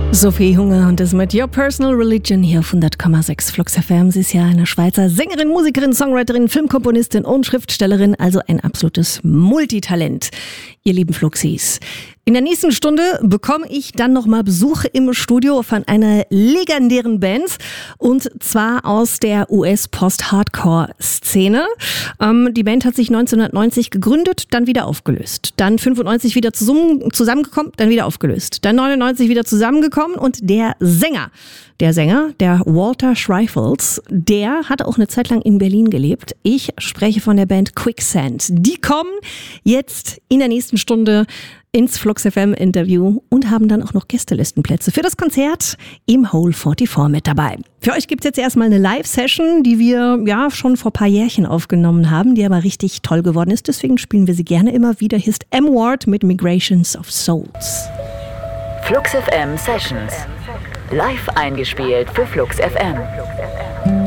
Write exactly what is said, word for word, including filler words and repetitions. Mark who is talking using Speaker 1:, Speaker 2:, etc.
Speaker 1: Sophie Hunger und das mit Your Personal Religion hier auf hundert Komma sechs Flux F M. Sie ist ja eine Schweizer Sängerin, Musikerin, Songwriterin, Filmkomponistin und Schriftstellerin, also ein absolutes Multitalent, ihr lieben Fluxis. In der nächsten Stunde bekomme ich dann nochmal Besuch im Studio von einer legendären Band, und zwar aus der U S-Post-Hardcore-Szene. Ähm, die Band hat sich neunzehnhundertneunzig gegründet, dann wieder aufgelöst. Dann fünfundneunzig wieder zusammen, zusammengekommen, dann wieder aufgelöst. Dann neunundneunzig wieder zusammengekommen, und der Sänger, der Sänger, der Walter Schreifels, der hat auch eine Zeit lang in Berlin gelebt. Ich spreche von der Band Quicksand. Die kommen jetzt in der nächsten Stunde ins Flux F M Interview und haben dann auch noch Gästelistenplätze für das Konzert im Hole vierundvierzig mit dabei. Für euch gibt's jetzt erstmal eine Live-Session, die wir ja schon vor ein paar Jährchen aufgenommen haben, die aber richtig toll geworden ist. Deswegen spielen wir sie gerne immer wieder. Hier ist M. Ward mit Migrations of Souls.
Speaker 2: Flux F M Sessions. Live eingespielt für Flux F M.